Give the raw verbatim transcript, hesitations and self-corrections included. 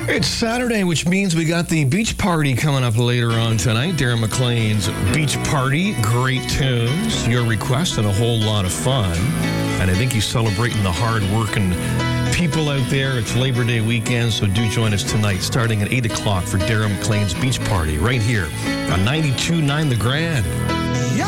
It's Saturday, which means we got the beach party coming up later on tonight. Darren McLean's Beach Party. Great tunes, your request, and a whole lot of fun. And I think he's celebrating the hard-working people out there. It's Labor Day weekend, so do join us tonight starting at eight o'clock for Darren McLean's Beach Party right here on ninety-two point nine The Grand.